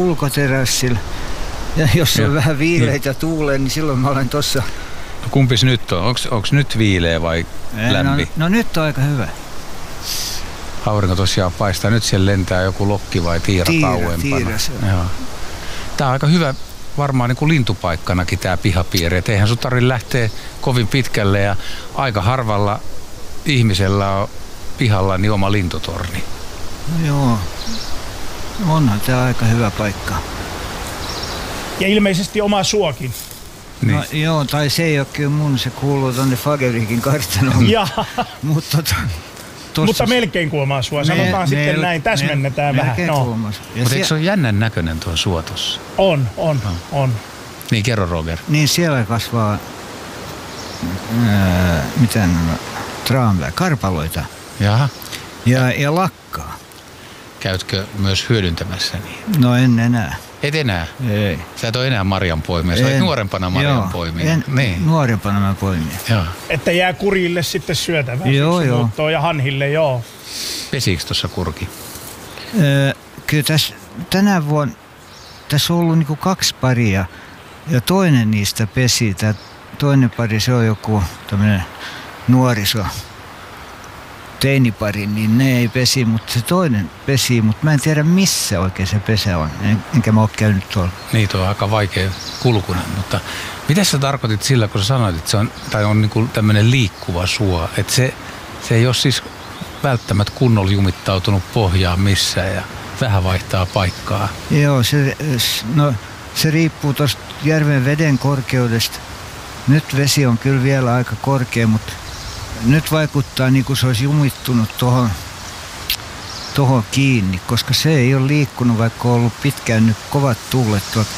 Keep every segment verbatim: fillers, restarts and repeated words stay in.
ulkoterassilla. Ja jos on vähän viileitä tuulee, niin silloin mä olen tossa. No kumpis nyt on? Onks, onks nyt viileä vai lämpi? No, no nyt on aika hyvä. Aurinko tosiaan paistaa. Nyt siellä lentää joku lokki vai tiira, tiira kauempana. Tiira, se on. Joo. Tää on aika hyvä varmaan niin kuin lintupaikkanakin tää pihapiiri. Et eihän sun tarvitse lähteä kovin pitkälle ja aika harvalla ihmisellä on pihalla niin oma lintutorni. No joo. Onhan tää aika hyvä paikka. Ja ilmeisesti oma suokin. Niin. No joo, tai se ei ole kyllä mun, se kuuluu tonne Fagerikin kartanoon. Mutta tota, Mutta melkein kuomaa sua, sanotaan me, sitten me, näin, täsmennetään me, vähän. No. Mutta eikö se ole jännän näköinen tuo suo tossa? On, on, no. on. Niin, kerro Roger. Niin siellä kasvaa, ää, mitä nämä, traanvää, karpaloita. Jaha. Ja, ja lakkaa. Käytkö myös hyödyntämässä niin? No en enää. Et enää? Ei. Sä et ole enää marjanpoimija, sä olet nuorempana marjanpoimija. En, niin. nuorempana mä poimia. Joo. Että jää kurille sitten syötävää. Joo, joo. Ja hanhille, joo. Pesiikö tuossa kurki? Öö, kyllä tässä tänä vuonna, tässä on ollut niinku kaksi paria ja toinen niistä pesi. Tää toinen pari, se on joku tämmönen nuoriso. Teinipari, niin ne ei pesi, mutta se toinen pesi, mutta mä en tiedä missä oikein se pesä on, en, enkä mä oo käynyt tuolla. Niitä on aika vaikea kulkunen, mutta mitä sä tarkoitit sillä, kun sä sanoit, että se on, tai on niinku tämmönen liikkuva suo, että se, se ei ole siis välttämättä kunnolla jumittautunut pohjaan missään ja vähän vaihtaa paikkaa. Joo, se, no, se riippuu tuosta järven veden korkeudesta. Nyt vesi on kyllä vielä aika korkea, mutta nyt vaikuttaa niin kuin se olisi jumittunut tuohon tohon kiinni, koska se ei ole liikkunut, vaikka on ollut pitkään nyt kovat tuulet tuolta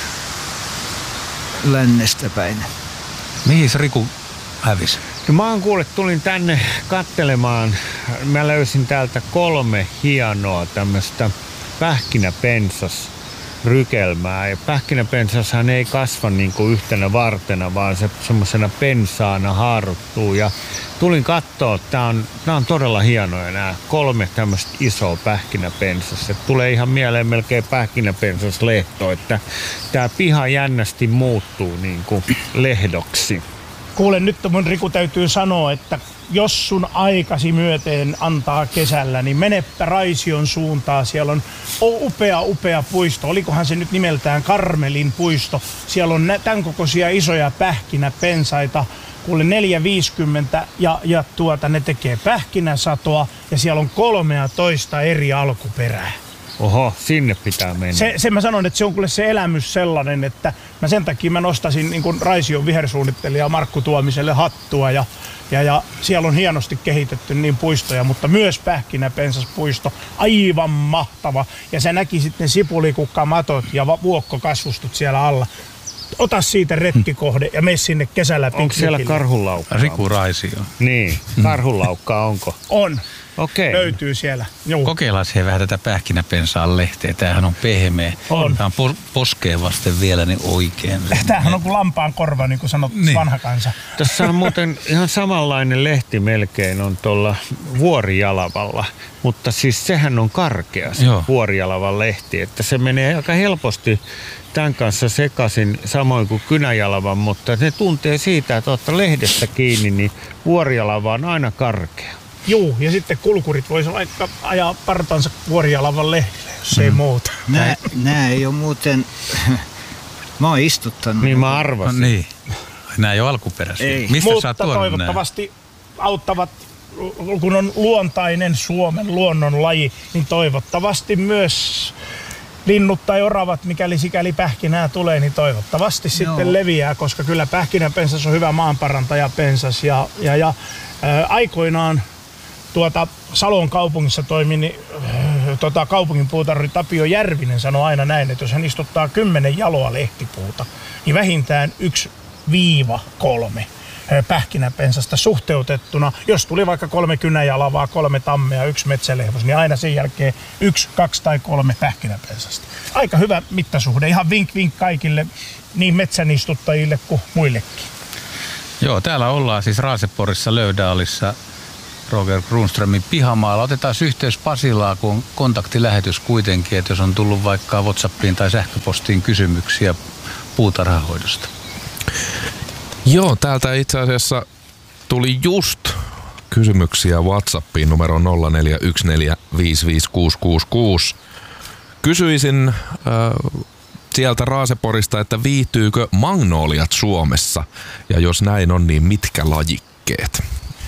lännestä päin. Mihin Riku hävisi? No mä oon kuullut, tulin tänne kattelemaan. Mä löysin täältä kolme hienoa tämmöistä pähkinäpensas rykelmää. Ja pähkinäpensashan ei kasva niin kuin yhtenä vartena, vaan se semmoisena pensaana haaruttuu. Ja tulin kattoo, tää on, nää on todella hienoja nämä kolme tämmöistä isoa pähkinäpensasta. Tulee ihan mieleen melkein pähkinäpensaslehto, että tää piha jännästi muuttuu niin kuin lehdoksi. Kuule, nyt mun Riku täytyy sanoa, että jos sun aikasi myöten antaa kesällä, niin menepä Raision suuntaan. Siellä on upea, upea puisto. Olikohan se nyt nimeltään Karmelin puisto. Siellä on tämän kokoisia isoja pähkinäpensaita. Kuule neljä viisikymmentä ja, ja tuota, ne tekee pähkinäsatoa ja siellä on kolmetoista eri alkuperää. Oho, sinne pitää mennä. Se, se mä sanon, että se on kuule se elämys sellainen, että mä sen takia mä nostasin niin kuin Raision vihersuunnittelija Markku Tuomiselle hattua ja, ja, ja siellä on hienosti kehitetty niin puistoja, mutta myös pähkinäpensaspuisto, aivan mahtava. Ja sä näkisit ne sipulikukkamatot ja vuokkokasvustut siellä alla. Ota siitä retkikohde ja mene sinne kesällä piknikille. Onko siellä karhulaukkaa? Riku Raisio. Niin, karhulaukkaa onko? On. Okei. Löytyy siellä. Juu. Kokeillaan siihen vähän tätä pähkinäpensaan lehteä. Tämähän on pehmeä. On. Tämä on poskeen vasten vielä niin oikein. Tämähän on kuin lampaan korva, niin kuin sanot niin. Vanha kansa. Tässä on muuten ihan samanlainen lehti melkein on tuolla Vuorijalavalla. Mutta siis sehän on karkea se Joo. Vuorijalavan lehti. Että se menee aika helposti tämän kanssa sekaisin samoin kuin Kynäjalavan. Mutta ne tuntee siitä, että ottaa lehdestä kiinni, niin Vuorijalava on aina karkea. Juu, ja sitten kulkurit voisi vaikka ajaa partansa Vuorijalavan lehdille, jos mm. ei muuta. Nää, nää ei ole muuten, mä oon istuttanut. Niin mä arvasin. No niin. Nää ei ole alkuperäisiä. Ei. Mistä Mutta sä oot tuonut toivottavasti nää? Auttavat, kun on luontainen Suomen luonnonlaji, niin toivottavasti myös linnut tai oravat, mikäli sikäli pähkinää tulee, niin toivottavasti Joo. sitten leviää, koska kyllä pähkinäpensas on hyvä maanparantajapensas ja, ja, ja ää, aikoinaan tuota Salon kaupungissa toimi, niin tota, kaupunginpuutarhuri Tapio Järvinen sanoi aina näin, että jos hän istuttaa kymmenen jaloa lehtipuuta, niin vähintään yksi viiva kolme pähkinäpensasta suhteutettuna. Jos tuli vaikka kolme kynäjalavaa, kolme tammea, yksi metsälehvos, niin aina sen jälkeen yksi, kaksi tai kolme pähkinäpensasta. Aika hyvä mittasuhde. Ihan vink vink kaikille niin metsänistuttajille kuin muillekin. Joo, täällä ollaan siis Raaseporissa Löydaalissa Roger Kronströmin pihamaalla. Otetaan yhteys Pasilaan, kun on kontaktilähetys kuitenkin, että jos on tullut vaikka WhatsAppiin tai sähköpostiin kysymyksiä puutarhahoidosta. Joo, täältä itse asiassa tuli just kysymyksiä WhatsAppiin numero nolla neljä yksi neljä viisi viisi kuusi kuusi kuusi. Kysyisin äh, sieltä Raaseporista, että viihtyykö magnoliat Suomessa? Ja jos näin on, niin mitkä lajikkeet?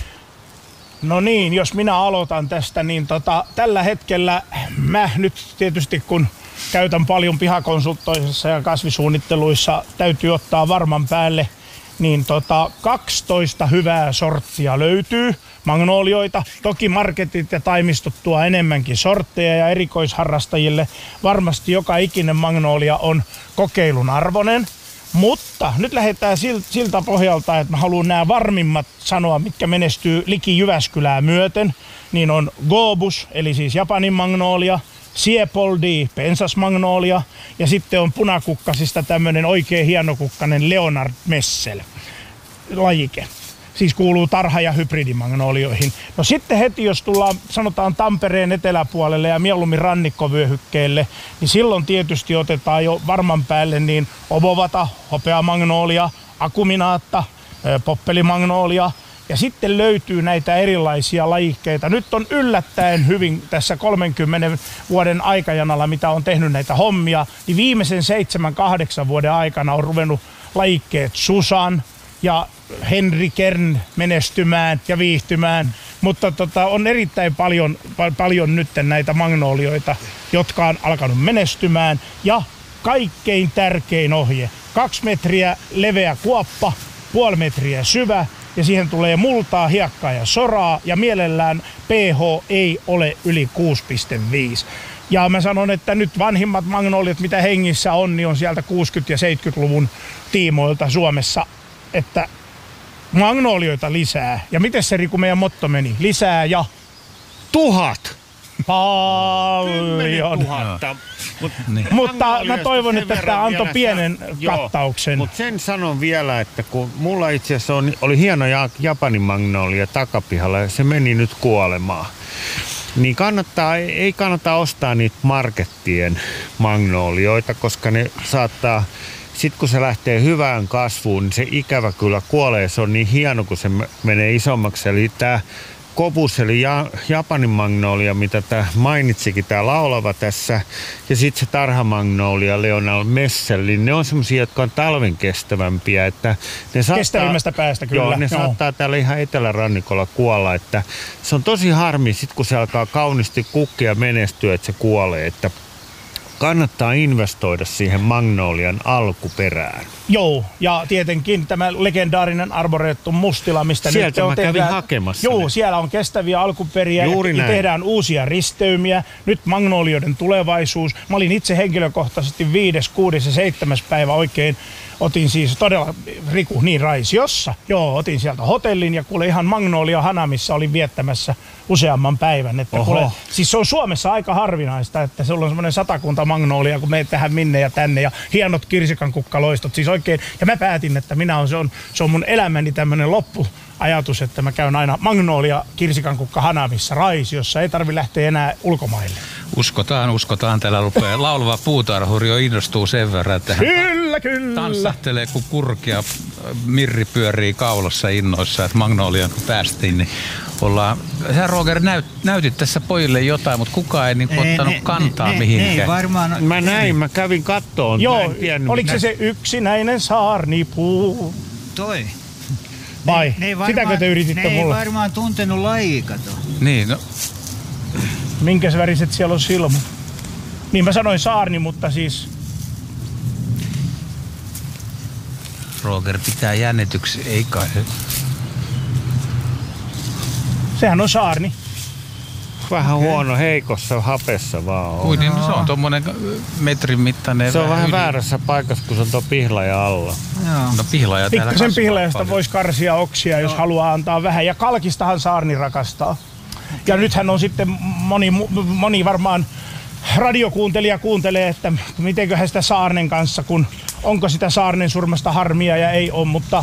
No niin, jos minä aloitan tästä, niin tota, tällä hetkellä mä nyt tietysti kun käytän paljon pihakonsultoissa ja kasvisuunnitteluissa, täytyy ottaa varman päälle, niin tota, kaksitoista hyvää sorttia löytyy magnolioita. Toki marketit ja taimistot tuo enemmänkin sortteja ja erikoisharrastajille varmasti joka ikinen magnolia on kokeilun arvoinen. Mutta nyt lähdetään siltä pohjalta, että mä haluan nämä varmimmat sanoa, mitkä menestyy liki Jyväskylää myöten. Niin on Gobus, eli siis Japanin magnolia, Siepoldi, pensasmagnolia ja sitten on punakukkasista tämmönen oikein hienokukkainen Leonard Messel lajike. Siis kuuluu tarha- ja hybridimagnolioihin. No sitten heti, jos tullaan sanotaan Tampereen eteläpuolelle ja mieluummin rannikkovyöhykkeelle, niin silloin tietysti otetaan jo varman päälle niin Obovata, hopeamagnolia, akuminaatta, poppelimagnolia. Ja sitten löytyy näitä erilaisia lajikkeita. Nyt on yllättäen hyvin tässä kolmenkymmenen vuoden aikajanalla, mitä on tehnyt näitä hommia, niin viimeisen seitsemän kahdeksan vuoden aikana on ruvennut lajikkeet Susan ja Henry Kern menestymään ja viihtymään. Mutta tota, on erittäin paljon, paljon nyt näitä magnolioita, jotka on alkanut menestymään. Ja kaikkein tärkein ohje, kaksi metriä leveä kuoppa, puoli metriä syvä. Ja siihen tulee multaa, hiekkaa ja soraa ja mielellään pH ei ole yli kuusi pilkku viisi. Ja mä sanon, että nyt vanhimmat magnoliat, mitä hengissä on, niin on sieltä kuusikymmentä- ja seitsemänkymmentäluvun tiimoilta Suomessa, että magnolioita lisää. Ja miten se Riku meidän motto meni? Lisää ja Tuhat! Paljon. Tuhatta. Mut, niin. Mutta mä toivon, että tämä antoi pienen joo, kattauksen. Mutta sen sanon vielä, että kun mulla itse asiassa on, oli hieno Japanin magnolia takapihalla ja se meni nyt kuolemaan. Niin kannattaa, ei kannata ostaa niitä markettien magnolioita, koska ne saattaa, sit kun se lähtee hyvään kasvuun, niin se ikävä kyllä kuolee. Se on niin hieno, kun se menee isommaksi. Eli tää Kobus eli ja, Japanin magnolia, mitä tää mainitsikin tää laulava tässä, ja sitten se tarhamagnolia Leonard Messel, niin ne on semmosia, jotka on talven kestävämpiä, että ne saattaa, kestävimmästä päästä kyllä. Joo, ne joo. saattaa täällä ihan etelärannikolla kuolla, että se on tosi harmi sit kun se alkaa kauniisti kukkia menestyä, että se kuolee, että kannattaa investoida siihen magnolian alkuperään. Joo, ja tietenkin tämä legendaarinen Arboretum Mustila, mistä sieltä nyt on mä kävin tehdään, hakemassa. Joo, ne. siellä on kestäviä alkuperiä Juuri ja näin. tehdään uusia risteymiä. Nyt magnolioiden tulevaisuus. Mä olin itse henkilökohtaisesti viides, kuudes ja seitsemäs päivä oikein. Otin siis todella, Riku, niin Raisiossa. Joo, otin sieltä hotellin ja kuule ihan Magnolia Hanamissa olin viettämässä useamman päivän. Että kuule, siis se on Suomessa aika harvinaista, että se on semmoinen satakunta magnolia, kun meet tähän minne ja tänne ja hienot kirsikankukkaloistot. Siis oikein, ja mä päätin, että minä on, se, on, se on mun elämäni tämmöinen loppuajatus, että mä käyn aina Magnolia kirsikankukka Hanamissa Raisiossa. Ei tarvi lähteä enää ulkomaille. Uskotaan, uskotaan. Täällä rupeaa laulava puutarhuri jo innostuu sen verran, että hän Kyllä, kyllä. tanssahtelee, kun kurkia mirri pyörii kaulassa innoissa, että Magnoliaan kun päästiin, niin ollaan... Sä Roger näyt, näytit tässä pojille jotain, mutta kukaan ei niin ottanut ne, kantaa ne, mihinkään. Ne, varmaan... Mä näin, mä kävin kattoon. Joo, tiennyt, oliko se mitä... se yksinäinen saarnipuu? Toi. Vai? Ne, ne varmaan, Sitäkö te yrititte ne mulle? ei varmaan tuntenut lajia, kato. Niin, no... Minkäs väriset siellä on silmät? Niin mä sanoin saarni, mutta siis... Roger pitää jännityksi, ei kai. Sehän on saarni. Vähän okay. Huono, heikossa hapessa vaan on. Kuin, niin, no, se on tommonen metrin mittainen. Se on vähän yli... väärässä paikassa, kun se on tuo pihlaja alla. Joo. No pihlaja täällä Pikkasen kasvaa pihlajasta paljon. voisi karsia oksia, jos haluaa antaa vähän. Ja kalkistahan saarni rakastaa. Okay. Ja nythän on sitten moni, moni varmaan radiokuuntelija kuuntelee, että mitenköhän sitä saarnen kanssa, kun onko sitä saarnen surmasta harmia ja ei ole, mutta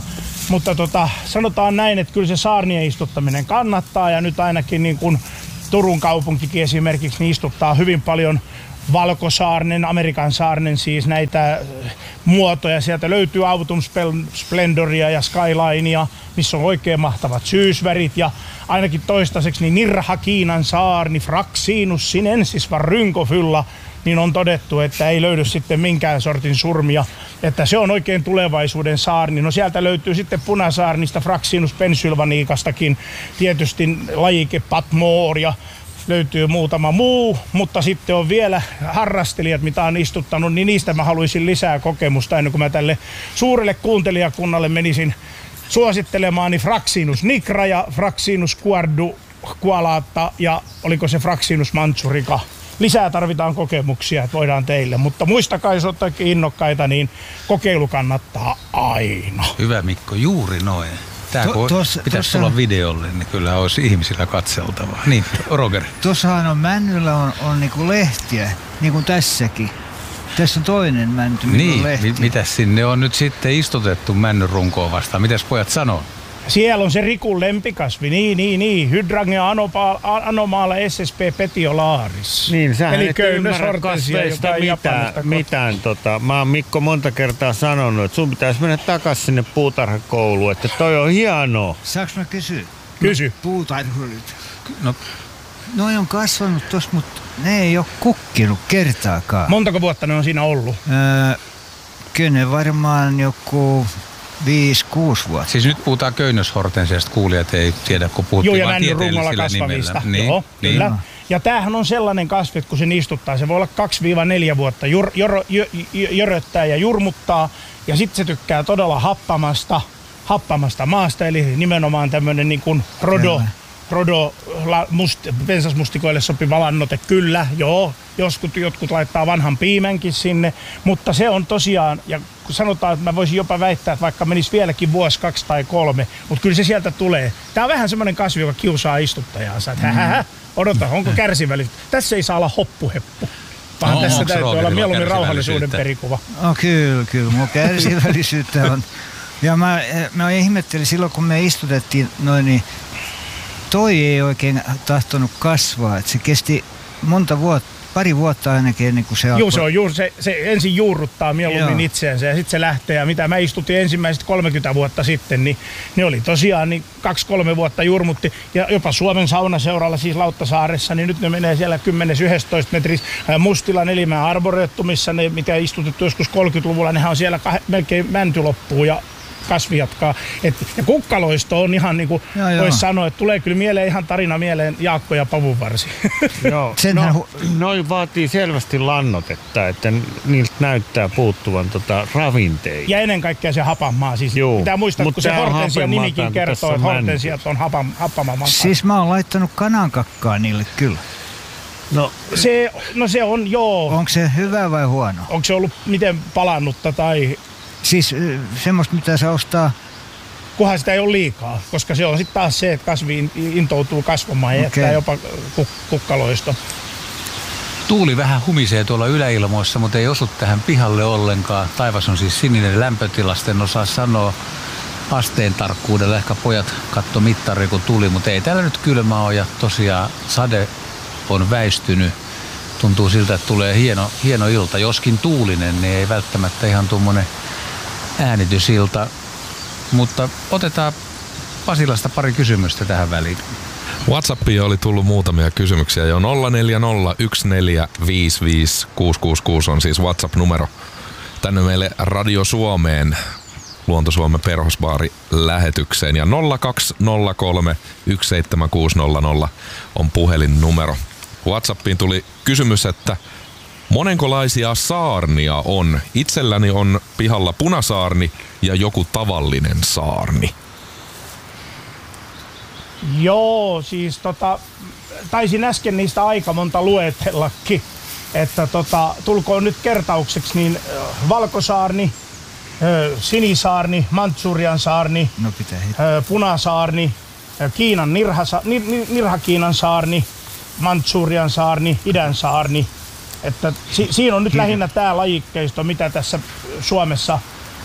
Mutta tota, sanotaan näin, että kyllä se saarnien istuttaminen kannattaa ja nyt ainakin niin kuin Turun kaupunkikin esimerkiksi niin istuttaa hyvin paljon valkosaarnen, Amerikan saarnen siis näitä muotoja. Sieltä löytyy Autumn Splendoria ja Skylinea, missä on oikein mahtavat syysvärit ja ainakin toistaiseksi niin Nirha Kiinan saarni, Fraxinus sinensis var rynkofylla, niin on todettu, että ei löydy sitten minkään sortin surmia, että se on oikein tulevaisuuden saarni. No sieltä löytyy sitten punasaarnista Fraxinus pensylvaniikastakin tietysti lajike Patmore ja löytyy muutama muu, mutta sitten on vielä harrastelijat, mitä on istuttanut, niin niistä mä haluaisin lisää kokemusta ennen kuin mä tälle suurelle kuuntelijakunnalle menisin suosittelemaan, niin Fraxinus nigra ja Fraxinus guardu kualaata ja oliko se Fraxinus mantsurica. Lisää tarvitaan kokemuksia, että voidaan teille, mutta muistakaa, jos ottakin innokkaita, niin kokeilu kannattaa aina. Hyvä Mikko, juuri noin. Tää To, kun tuossa, pitäisi tuossa, tulla videolle, niin kyllä olisi ihmisillä katseltavaa. Niin, Roger. Tuossahan on männyllä on, on niinku lehtiä, niin kuin tässäkin. Tässä on toinen mänty, Niin, on lehtiä. mi- mitäs sinne on nyt sitten istutettu männyn runkoon vastaan? Mitäs pojat sanoo? Siellä on se Rikun lempikasvi, niin, niin, niin. Hydrangea anomaala S S P petiolaris. Niin, sä Eli et ymmärrä köynnöshortensia, kasveista joka ei mitään. Japanista mitään tota. Mä oon Mikko monta kertaa sanonut, että sun pitäisi mennä takas sinne puutarhakouluun, että toi on hienoa. Saanko mä kysyä? Kysy. No, puutarhurit. No, Noi on kasvanut tossa, mutta ne ei ole kukkinut kertaakaan. Montako vuotta ne on siinä ollut? Öö, kyllä ne varmaan joku viisi, kuusi vuotta. siis nyt puhutaan köynnöshortensiasta, kuulijat ei tiedä, kun Joo, puhuttiin ja vain männyn rungolla tieteellisillä nimillä. kasvavista. Niin, Joo, niin. kyllä. Ja tämähän on sellainen kasvi, että kun sen istuttaa, se voi olla kaksi neljä vuotta, jor, jor, jor, jöröttää ja jurmuttaa, ja sitten se tykkää todella happamasta, happamasta maasta, eli nimenomaan tämmöinen niin kuin rodo, Kyllä. rodo la, must, pensasmustikoille sopiva lannoite, kyllä, joo, joskus jotkut laittaa vanhan piimänkin sinne, mutta se on tosiaan, ja kun sanotaan, että mä voisin jopa väittää, että vaikka menisi vieläkin vuosi, kaksi tai kolme, mutta kyllä se sieltä tulee. Tää on vähän semmoinen kasvi, joka kiusaa istuttajaansa, että hähähä, odota, onko kärsivällisyyttä? Tässä ei saa olla hoppuheppu, vaan No, tässä onks täytyy olla Rogerilla mieluummin rauhallisuuden kärsivällisyyttä? perikuva. No kyllä, kyllä. Mulla kärsivällisyyttä on. Ja mä, mä ihmettelin silloin, kun me istutettiin noin, niin toi ei oikein tahtonut kasvaa. Et se kesti monta vuotta, pari vuotta ainakin ennen kuin se Juu, alkoi. se, on juur, se, se ensin juurruttaa mieluummin Joo. itseensä ja sitten se lähtee. Ja mitä mä istutin ensimmäiset kolmekymmentä vuotta sitten, niin ne oli tosiaan niin kaksi kolme vuotta jurmutti. Ja jopa Suomen saunaseuralla, siis Lauttasaaressa, niin nyt ne menee siellä kymmenen yksitoista metris Mustila Nelimää Arboretumissa, ne mitä istutettu joskus kolmekymmentäluvulla, nehän on siellä kah- melkein mänty loppuu ja kasvi jatkaa. Et, ja kukkaloisto on ihan niin kuin voisi sanoa, että tulee kyllä mieleen ihan tarina mieleen Jaakko ja Pavunvarsi. Joo, Senhän no, noi vaatii selvästi lannotetta, että niiltä näyttää puuttuvan tota ravinteita. Ja ennen kaikkea se hapamaa. Siis Juu, pitää muistaa, mut kun se tää on hortensian nimikin hapemaata, kertoo, tässä että on hortensiat on hapam, happamamaa. Siis mä oon laittanut kanankakkaa niille kyllä. No, Se, no se on, joo. Onko se hyvä vai huono? Onko se ollut miten palannutta tai Siis ö, semmoista, mitä saa ostaa. kunhan sitä ei ole liikaa, koska se on sitten taas se, että kasvi intoutuu kasvamaan ja Okei. jättää jopa kuk- kukkaloista. Tuuli vähän humisee tuolla yläilmoissa, mutta ei osu tähän pihalle ollenkaan. Taivas on siis sininen lämpötilasta, en osaa sanoa asteen tarkkuudella. Ehkä pojat katto mittari kun tuli, mutta ei täällä nyt kylmä ole ja tosiaan sade on väistynyt. Tuntuu siltä, että tulee hieno, hieno ilta, joskin tuulinen, niin ei välttämättä ihan tuommoinen äänitysilta. Mutta otetaan Pasilasta pari kysymystä tähän väliin. WhatsAppiin oli tullut muutamia kysymyksiä jo. nolla neljä nolla yksi neljä viisi viisi kuusi kuusi kuusi on siis WhatsApp-numero. Tänne meille Radio Suomeen, Luonto Suomen perhosbaari lähetykseen. Ja nolla kaksi nolla kolme yksi seitsemän kuusi nolla nolla on puhelinnumero. WhatsAppiin tuli kysymys, että monenkolaisia saarnia on? Itselläni on pihalla punasaarni ja joku tavallinen saarni. Joo, siis tota, taisin äsken niistä aika monta luetellakin, että tota, tulkoon nyt kertaukseksi, niin äh, valkosaarni, äh, sinisaarni, Mantsurian saarni, No pitää heti. äh, punasaarni, äh, Kiinan nirhasa, nir, nir, nirhakiinan saarni, Mantsurian saarni, idän saarni. Että si, siinä on nyt lähinnä tämä lajikkeisto, mitä tässä Suomessa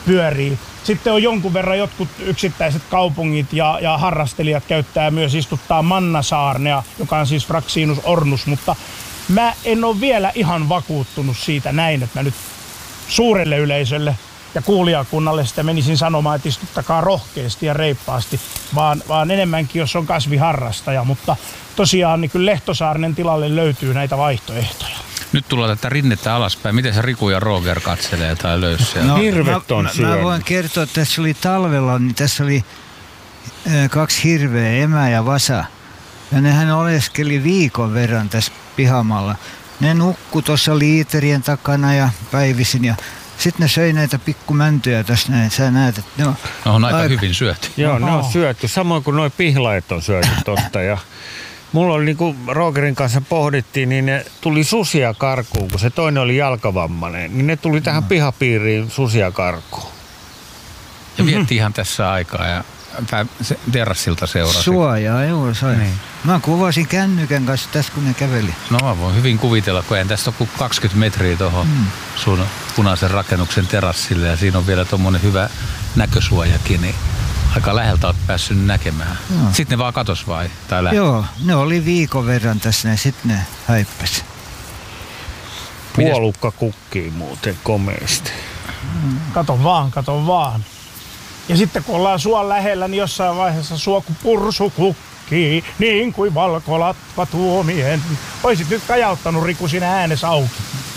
pyörii. Sitten on jonkun verran jotkut yksittäiset kaupungit ja, ja harrastelijat käyttää myös istuttaa mannasaarnea, joka on siis Fraxinus ornus, mutta mä en ole vielä ihan vakuuttunut siitä näin, että mä nyt suurelle yleisölle ja kuulijakunnalle sitä menisin sanomaan, että istuttakaa rohkeasti ja reippaasti, vaan, vaan enemmänkin, jos on kasviharrastaja. Mutta tosiaan niin kyllä Lehtosaarnen tilalle löytyy näitä vaihtoehtoja. Nyt tullaan tätä rinnettä alaspäin. Miten se Riku ja Roger katselee tai löysi? No, Hirvet on mä, syönyt. mä voin kertoa, että tässä oli talvella, niin tässä oli äh, kaksi hirveä, emä ja vasa. Ja nehän oleskeli viikon verran tässä pihamalla. Ne nukku tuossa liiterien takana ja päivisin ja sitten ne söi näitä pikkumäntyjä tässä näin. Sä näet, että ne on, ne on aika, aika hyvin syöty. Joo, ne on syöty. Samoin kuin nuo pihlaet on syöty tosta. Ja mulla oli, niin kuin Rogerin kanssa pohdittiin, niin ne tuli susia karkuun, kun se toinen oli jalkavammainen. Niin ne tuli tähän no. pihapiiriin susia karkuun. Ja vietti ihan tässä aikaa ja terassilta seurasi. Suojaa, joo, sai. Niin. Mä kuvasin kännykän kanssa tässä, kun ne käveli. No mä voin hyvin kuvitella, kun en tästä ole kuin kaksikymmentä metriä tuohon mm. sun punaisen rakennuksen terassille ja siinä on vielä tommonen hyvä näkösuojakin, niin aika läheltä olet päässyt näkemään. Joo. Sitten ne vaan katos vai? Tai lähti? Joo, ne oli viikon verran tässä ja sitten ne häippäsi. Puolukka kukkii muuten komeasti. Mm. Kato vaan, kato vaan. Ja sitten kun ollaan suon lähellä, niin jossain vaiheessa suokupursu kukkii, niin kuin valkolatva tuomien. Oisit nyt kajauttanut, Riku, siinä äänessä auki.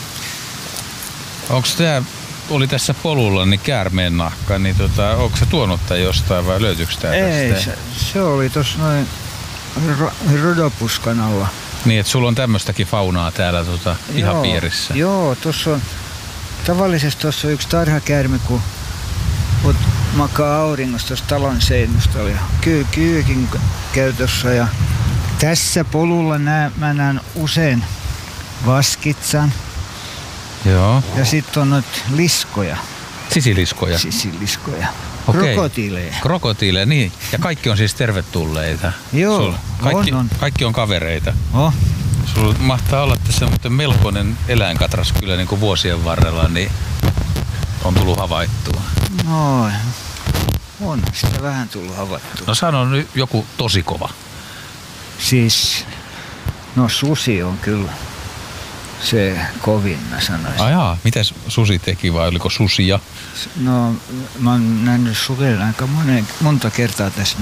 Onko tää, oli tässä polulla, niin käärmeen nahka, niin tota, onko se tuonut tää jostain vai löytyykö tää Ei, tästä? Se, se oli tossa noin rodopuskan alla. Niin, että sulla on tämmöstäkin faunaa täällä tota, pihapiirissä. Joo, tuossa on, tavallisesti tuossa on yksi tarhakäärme, kun makaa auringossa tuossa talon seinustalla ja kyy, kyykin käytössä. Ja tässä polulla nää, mä näen usein vaskitsan. Joo. Ja sitten on noita liskoja. Sisiliskoja? Sisiliskoja. Okei. Krokotiileja. Krokotiileja, niin. Ja kaikki on siis tervetulleita. Joo, Sulla, kaikki, on, on. Kaikki on kavereita. Oh. Sulla mahtaa olla tässä mutta melkoinen eläinkatras kyllä niin kuin vuosien varrella, niin on tullut havaittua. No, on sitä vähän tullut havaittua. No sano nyt joku tosi kova. Siis, no susi on kyllä se kovin, mä sanoisin. Ajaa, mitäs susi teki vai oliko susia? No, mä oon nähnyt sudella aika monen, monta kertaa tässä.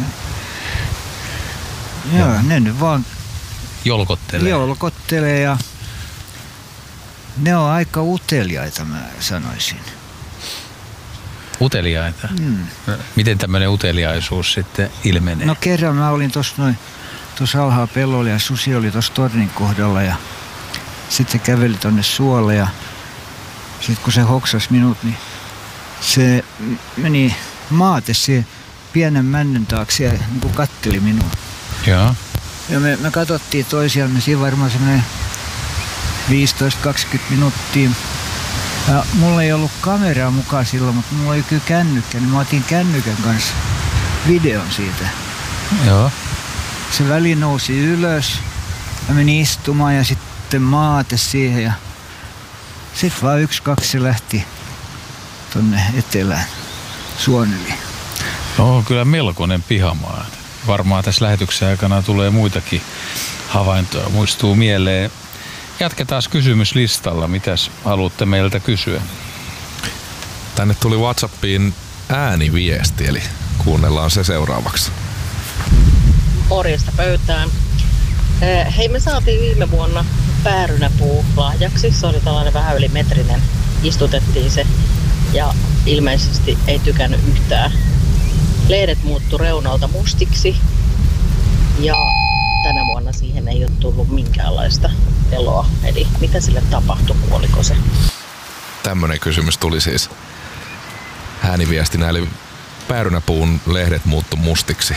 Joo, Joo. ne nyt vaan jolkottelee. Jolkottelee ja ne on aika uteliaita, mä sanoisin. Uteliaita? Mm. Miten tämmöinen uteliaisuus sitten ilmenee? No kerran mä olin tuossa noin, tuossa alhaa pellolla ja susi oli tuossa tornin kohdalla ja sitten se käveli tonne suolle ja sitten kun se hoksasi minut, niin se meni maate siihen pienen männyn taakse ja niin kuin katteli minua. Joo. Ja me, me katsottiin toisiamme siinä varmaan semmoinen viisitoista kaksikymmentä minuuttia. Ja mulla ei ollut kameraa mukaan silloin, mutta mulla oli kyllä kännykkä, niin mä otin kännykän kanssa videon siitä. Joo. Se väli nousi ylös ja meni istumaan ja sitten maate siihen ja sitten vaan yksi, kaksi se lähti tonne etelään suon yli. No kyllä melkoinen pihamaa. Varmaan tässä lähetyksen aikana tulee muitakin havaintoja, muistuu mieleen. Jatketaan kysymyslistalla. Mitäs haluatte meiltä kysyä? Tänne tuli WhatsAppiin ääniviesti, eli kuunnellaan se seuraavaksi. Morjesta pöytään. Hei, me saatiin viime vuonna päärynäpuu lahjaksi. Se oli tällainen vähän yli metrinen. Istutettiin se ja ilmeisesti ei tykännyt yhtään. Lehdet muuttu reunalta mustiksi ja tänä vuonna siihen ei ole tullut minkäänlaista eloa. Eli mitä sille tapahtui, kuoliko se? Tämmönen kysymys tuli siis ääniviestinä, eli päärynäpuun lehdet muuttu mustiksi.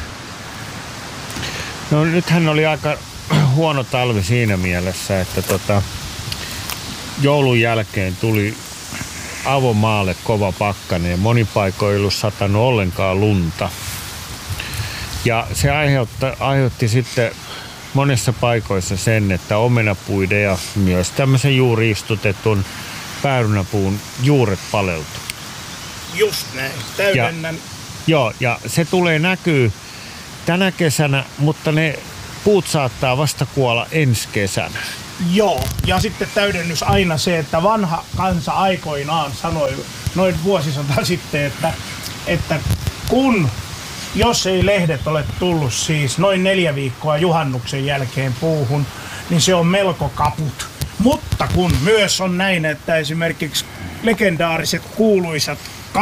No nythän oli aika huono talvi siinä mielessä, että tota, joulun jälkeen tuli avomaalle kova pakkanen ja moni paikoin ei ollut satanut ollenkaan lunta. Ja se aiheutti, aiheutti sitten monessa paikoissa sen, että omenapuiden ja myös tämmöisen juuri istutetun päärynäpuun juuret paleltu. Just näin, täydennän. Ja, joo, ja se tulee näkyy tänä kesänä, mutta ne puut saattaa vasta kuolla ensi kesänä. Joo, ja sitten täydennys aina se, että vanha kansa aikoinaan sanoi noin vuosisata sitten, että, että kun, jos ei lehdet ole tullut siis noin neljä viikkoa juhannuksen jälkeen puuhun, niin se on melko kaput. Mutta kun myös on näin, että esimerkiksi legendaariset kuuluisat